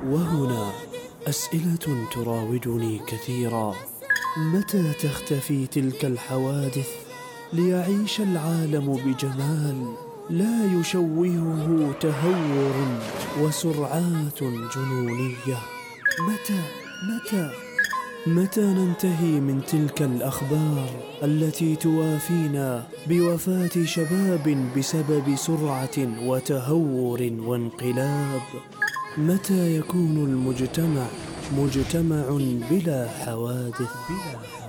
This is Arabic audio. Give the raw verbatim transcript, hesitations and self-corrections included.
وهنا أسئلة تراودني كثيرا: متى تختفي تلك الحوادث ليعيش العالم بجمال لا يشوهه تهور وسرعات جنونية؟ متى متى متى ننتهي من تلك الأخبار التي توافينا بوفاة شباب بسبب سرعة وتهور وانقلاب؟ متى يكون المجتمع مجتمع بلا حوادث؟ بلا حوادث.